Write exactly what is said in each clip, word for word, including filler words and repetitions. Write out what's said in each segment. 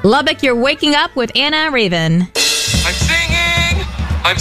Lubbock, you're waking up with Anna and Raven. I'm singing! I'm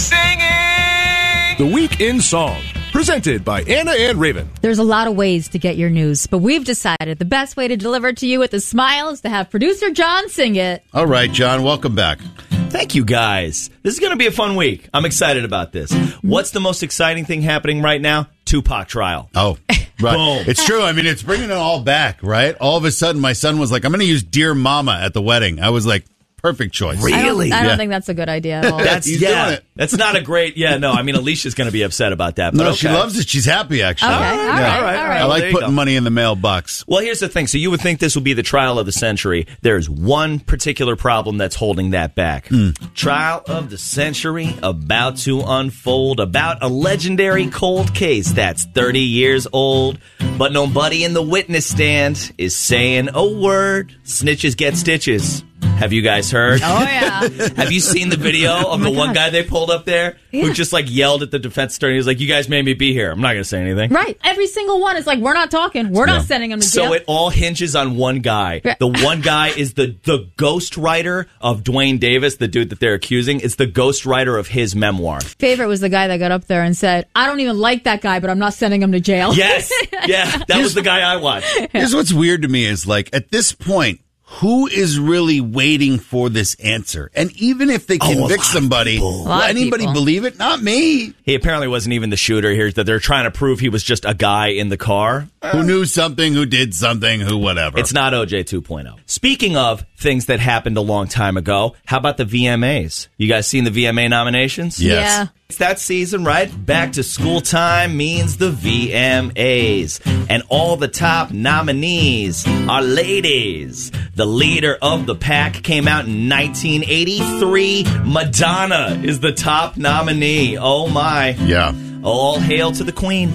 singing! The Week in Song, presented by Anna and Raven. There's a lot of ways to get your news, but we've decided the best way to deliver it to you with a smile is to have producer John sing it. All right, John, welcome back. Thank you, guys. This is going to be a fun week. I'm excited about this. What's the most exciting thing happening right now? Tupac trial. Oh, right. Boom. It's true. I mean, it's bringing it all back, right? All of a sudden, my son was like, I'm going to use Dear Mama at the wedding. I was like, perfect choice. Really? I don't, I don't Yeah. think that's a good idea at all. That's He's yeah. doing it. That's not a great. Yeah, no. I mean, Alicia's going to be upset about that. But No, okay. she loves it. She's happy, actually. Okay, all right, all right, all right. I Well, like there you putting go. money in the mailbox. Well, here's the thing. So you would think this would be the trial of the century. There's one particular problem that's holding that back. Mm. Trial of the century about to unfold about a legendary cold case that's thirty years old, but nobody in the witness stand is saying a word. Snitches get stitches. Have you guys heard? Oh, yeah. Have you seen the video of the my one God. guy they pulled up there Yeah. who just like yelled at the defense attorney? He was like, you guys made me be here. I'm not going to say anything. Right. Every single one is like, we're not talking. We're not Yeah. sending him to jail. So it all hinges on one guy. Yeah. The one guy is the, the ghost writer of Dwayne Davis, the dude that they're accusing. It's the ghost writer of his memoir. Favorite was the guy that got up there and said, I don't even like that guy, but I'm not sending him to jail. Yes. Yeah. That was the guy I watched. Here's what's weird to me is, like, at this point, who is really waiting for this answer? And even if they Oh, a convict lot of somebody, people. will A lot of anybody people. believe it? Not me. He apparently wasn't even the shooter here. That they're trying to prove he was just a guy in the car. Who knew something, who did something, who whatever. It's not O J two point oh. Speaking of things that happened a long time ago, how about the V M As? You guys seen the V M A nominations? Yes. Yeah. It's that season, right? Back to school time means the V M As. And all the top nominees are ladies. The leader of the pack came out in nineteen eighty-three. Madonna is the top nominee. Oh, my. Yeah. All hail to the queen.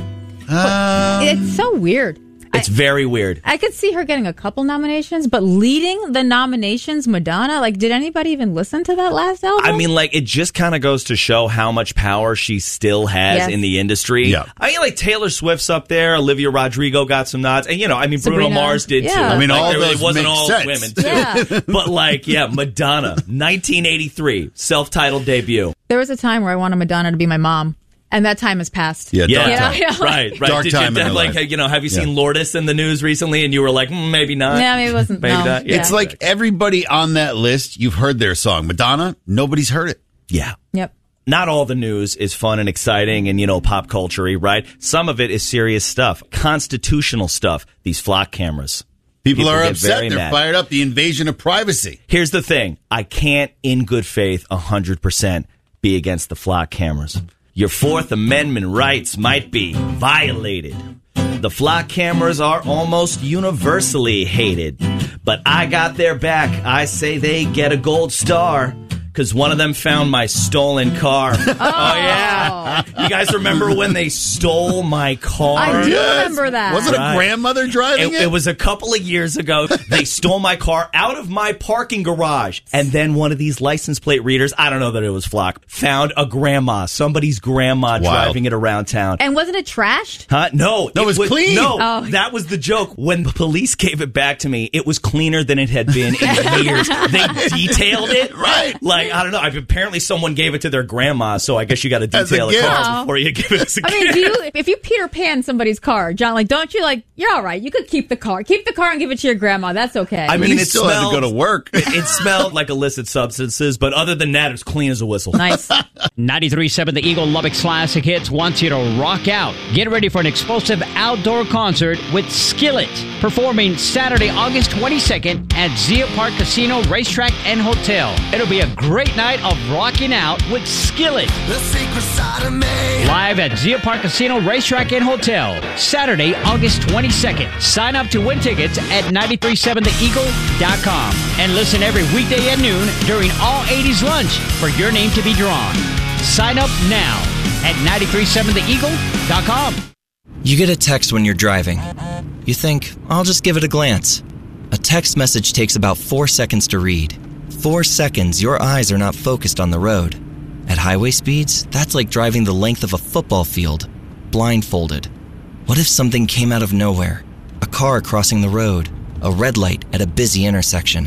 Um, It's so weird. It's very weird. I could see her getting a couple nominations, but leading the nominations, Madonna, like, did anybody even listen to that last album? I mean, like, it just kind of goes to show how much power she still has Yes. in the industry. Yeah. I mean, like, Taylor Swift's up there. Olivia Rodrigo got some nods. And, you know, I mean, Bruno Sabrina. Mars did, too. Yeah. I mean, Like, all there really those wasn't make all sense. women, too. Yeah. But, like, yeah, Madonna, nineteen eighty-three, self-titled debut. There was a time where I wanted Madonna to be my mom, and that time has passed. yeah, Yeah, dark Yeah, time. yeah. right, right. Dark Did time you, in her like, life. you know, have you Yeah. seen Lourdes in the news recently? And you were like, mm, maybe not. Yeah, maybe it wasn't. Maybe no. not. Yeah. It's like everybody on that list, you've heard their song. Madonna, nobody's heard it. Yeah. Yep. Not all the news is fun and exciting and, you know, pop culture-y, right? Some of it is serious stuff, constitutional stuff, these flock cameras. People, People are get upset. very They're mad. fired up. The invasion of privacy. Here's the thing. I can't, in good faith, one hundred percent be against the flock cameras. Your Fourth Amendment rights might be violated. The flock cameras are almost universally hated. But I got their back. I say they get a gold star. Because one of them found my stolen car. Oh, yeah. You guys remember when they stole my car? I do Yes. remember that. Wasn't Right. a grandmother driving It, it? it was a couple of years ago. They stole my car out of my parking garage. And then one of these license plate readers, I don't know that it was Flock, found a grandma, somebody's grandma driving it around town. And wasn't it trashed? Huh? No. No, it was clean. No, Oh. that was the joke. When the police gave it back to me, it was cleaner than it had been in years. They detailed it. Right. Like, I don't know. I, apparently someone gave it to their grandma, so I guess you got to As a detail a gift. car before you give it as a I mean, gift. do you, if you Peter Pan somebody's car, John, like, don't you, like, you're all right. You could keep the car. Keep the car and give it to your grandma. That's okay. I mean, he it still smelled, had to go to work. It, it smelled like illicit substances, but other than that, it was clean as a whistle. nice. ninety-three point seven The Eagle Lubbock's Classic Hits wants you to rock out. Get ready for an explosive outdoor concert with Skillet, performing Saturday, August twenty-second at Zia Park Casino, Racetrack, and Hotel. It'll be a great night of rocking out with Skillet. The secret side of me. Live at Zia Park Casino, Racetrack, and Hotel. Saturday, August twenty-second. Sign up to win tickets at nine three seven the eagle dot com. And listen every weekday at noon during All eighties Lunch for your name to be drawn. Sign up now at nine three seven the eagle dot com. You get a text when you're driving. You think, I'll just give it a glance. A text message takes about four seconds to read. Four seconds, your eyes are not focused on the road. At highway speeds, that's like driving the length of a football field, blindfolded. What if something came out of nowhere? A car crossing the road, a red light at a busy intersection.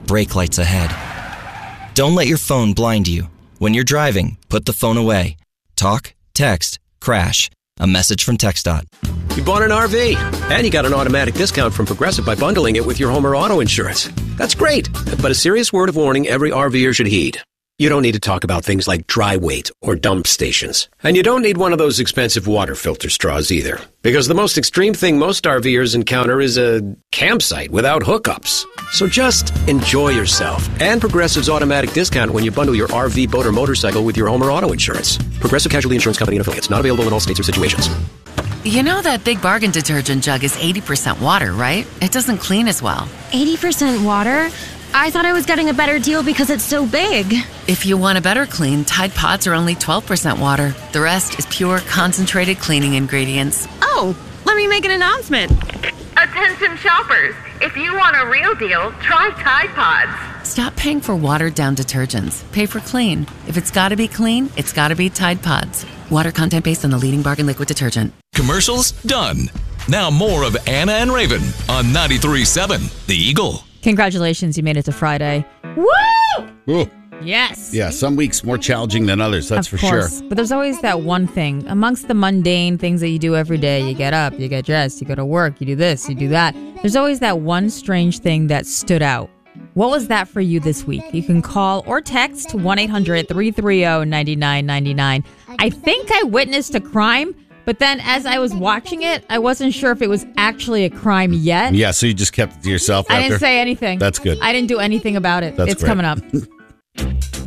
brake lights ahead. Don't let your phone blind you. When you're driving, put the phone away. Talk, text, crash. A message from TxDOT. You bought an R V, and you got an automatic discount from Progressive by bundling it with your home or auto insurance. That's great, but a serious word of warning every RVer should heed. You don't need to talk about things like dry weight or dump stations. And you don't need one of those expensive water filter straws either. Because the most extreme thing most RVers encounter is a campsite without hookups. So just enjoy yourself and Progressive's automatic discount when you bundle your R V, boat, or motorcycle with your home or auto insurance. Progressive Casualty Insurance Company and affiliates. Not available in all states or situations. You know that Big Bargain detergent jug is eighty percent water, right? It doesn't clean as well. eighty percent water? I thought I was getting a better deal because it's so big. If you want a better clean, Tide Pods are only twelve percent water. The rest is pure, concentrated cleaning ingredients. Oh, let me make an announcement. Attention shoppers, if you want a real deal, try Tide Pods. Stop paying for watered-down detergents. Pay for clean. If it's gotta be clean, it's gotta be Tide Pods. Water content based on the leading bargain liquid detergent. Commercials done. Now more of Anna and Raven on ninety-three point seven The Eagle. Congratulations, you made it to Friday. Woo! Ooh. Yes. Yeah, some weeks more challenging than others, that's of for course. sure. But there's always that one thing. Amongst the mundane things that you do every day, you get up, you get dressed, you go to work, you do this, you do that. There's always that one strange thing that stood out. What was that for you this week? You can call or text one eight hundred three three zero nine nine nine nine. I think I witnessed a crime, but then as I was watching it, I wasn't sure if it was actually a crime yet. Yeah, so you just kept it to yourself I after? didn't say anything. That's good. I didn't do anything about it. That's it's great. coming up.